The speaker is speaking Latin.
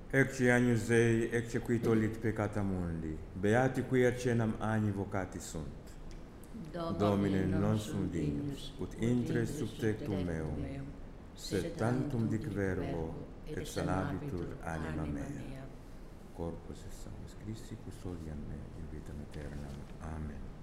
Ecce agnus Dei, ecce qui tollit peccata mundi, beati qui acenam agni vocati sunt. Domine, non sum dignus, ut intres sub tectum meum, sed tantum dic verbo, et sanabitur anima mea. Corpus et sanguis Christi custodiam me in vitam aeternam. Amen.